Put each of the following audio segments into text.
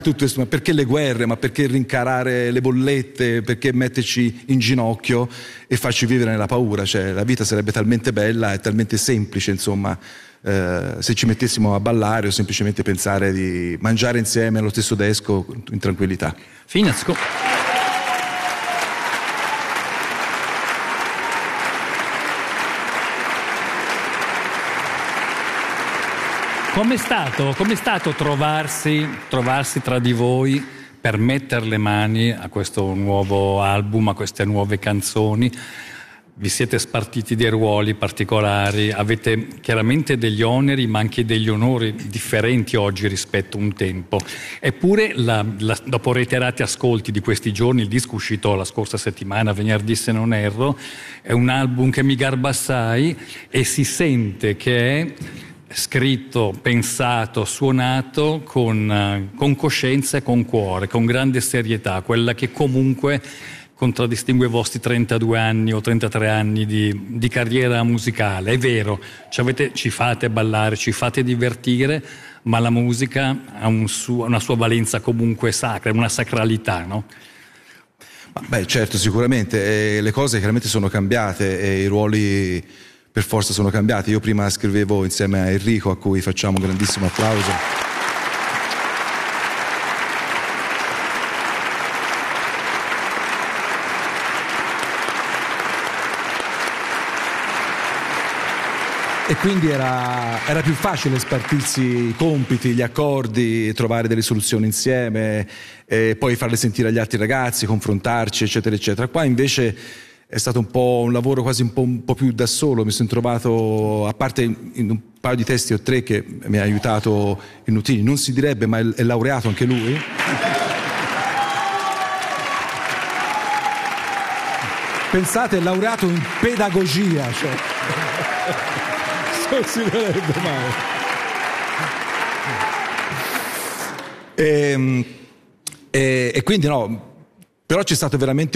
tutto questo, ma perché le guerre, ma perché rincarare le bollette, perché metterci in ginocchio e farci vivere nella paura? Cioè, la vita sarebbe talmente bella e talmente semplice, insomma, se ci mettessimo a ballare o semplicemente pensare di mangiare insieme allo stesso desco in tranquillità. Finazco. Com'è stato trovarsi tra di voi per mettere le mani a questo nuovo album, a queste nuove canzoni? Vi siete spartiti dei ruoli particolari, avete chiaramente degli oneri ma anche degli onori differenti oggi rispetto a un tempo. Eppure dopo reiterati ascolti di questi giorni, il disco uscito la scorsa settimana, venerdì se non erro, è un album che mi garba assai e si sente che è scritto, pensato, suonato con coscienza e con cuore, con grande serietà, quella che comunque contraddistingue i vostri 32 anni o 33 anni di carriera musicale. È vero, ci fate ballare, ci fate divertire, ma la musica ha una sua valenza comunque sacra, una sacralità, no? Beh, certo, sicuramente, le cose chiaramente sono cambiate e i ruoli per forza sono cambiati. Io prima scrivevo insieme a Enrico, a cui facciamo un grandissimo applauso. E quindi era più facile spartirsi i compiti, gli accordi, trovare delle soluzioni insieme e poi farle sentire agli altri ragazzi, confrontarci, eccetera, eccetera. Qua invece è stato un po' un lavoro quasi un po' più da solo. Mi sono trovato, a parte in un paio di testi o tre che mi ha aiutato il Nutini, non si direbbe, ma è laureato anche lui. Pensate, è laureato in pedagogia, cioè non si direbbe mai. E quindi no. Però c'è stato veramente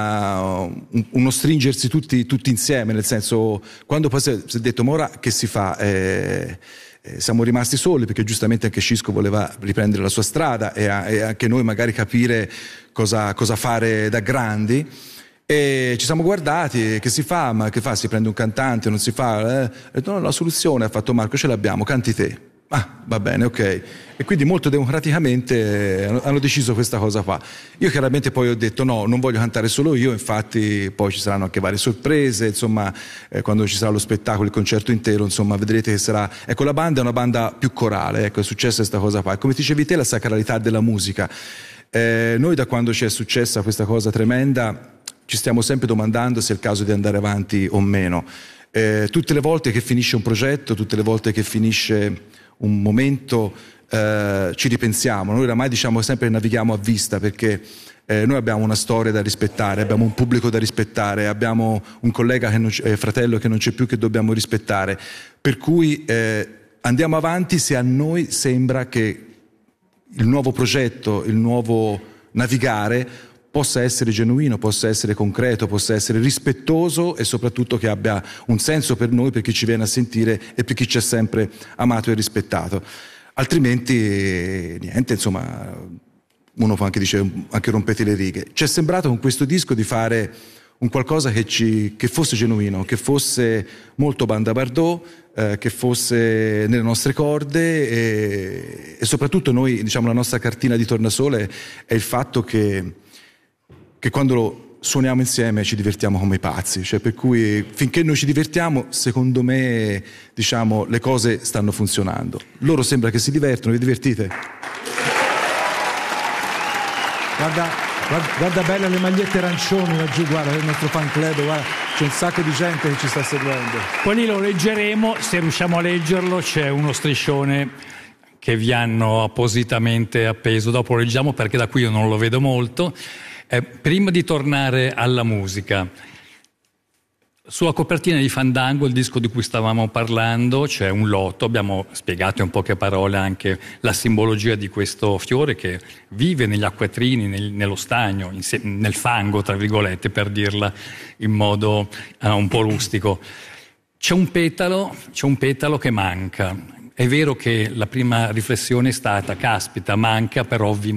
uno stringersi tutti insieme, nel senso, quando poi si è detto, ma ora che si fa? Siamo rimasti soli perché giustamente anche Scisco voleva riprendere la sua strada e anche noi magari capire cosa fare da grandi. E ci siamo guardati, che si fa? Ma che fa? Si prende un cantante, non si fa? Ho detto, no, la soluzione, ha fatto Marco, ce l'abbiamo, canti te. Ah, va bene, ok. E quindi molto democraticamente hanno deciso questa cosa qua. Io chiaramente poi ho detto no, non voglio cantare solo io, infatti poi ci saranno anche varie sorprese, insomma, quando ci sarà lo spettacolo, il concerto intero, insomma, vedrete che sarà... Ecco, la banda è una banda più corale, ecco, è successa questa cosa qua. E come dicevi te, la sacralità della musica. Noi da quando ci è successa questa cosa tremenda ci stiamo sempre domandando se è il caso di andare avanti o meno. Tutte le volte che finisce un progetto, tutte le volte che finisce un momento, ci ripensiamo. Noi oramai diciamo sempre che navighiamo a vista, perché noi abbiamo una storia da rispettare, abbiamo un pubblico da rispettare, abbiamo un collega fratello che non c'è più, che dobbiamo rispettare, per cui andiamo avanti se a noi sembra che il nuovo progetto, il nuovo navigare possa essere genuino, possa essere concreto, possa essere rispettoso e soprattutto che abbia un senso per noi, per chi ci viene a sentire e per chi ci ha sempre amato e rispettato. Altrimenti niente, insomma, uno può anche dire anche rompete le righe. Ci è sembrato con questo disco di fare un qualcosa che fosse genuino, che fosse molto Banda Bardot, che fosse nelle nostre corde e soprattutto noi, diciamo, la nostra cartina di tornasole è il fatto che quando lo suoniamo insieme ci divertiamo come i pazzi, cioè per cui finché noi ci divertiamo, secondo me, diciamo, le cose stanno funzionando. Loro sembra che si divertono, vi divertite? Guarda belle le magliette arancioni laggiù, guarda il nostro fan club, guarda, c'è un sacco di gente che ci sta seguendo. Poi lì lo leggeremo, se riusciamo a leggerlo, c'è uno striscione che vi hanno appositamente appeso, dopo lo leggiamo perché da qui io non lo vedo molto. Prima di tornare alla musica, sulla copertina di Fandango, il disco di cui stavamo parlando, c'è un lotto. Abbiamo spiegato in poche parole anche la simbologia di questo fiore che vive negli acquatrini, nello stagno, nel fango, tra virgolette, per dirla in modo un po' rustico. C'è un petalo che manca. È vero che la prima riflessione è stata, caspita, manca per ovvi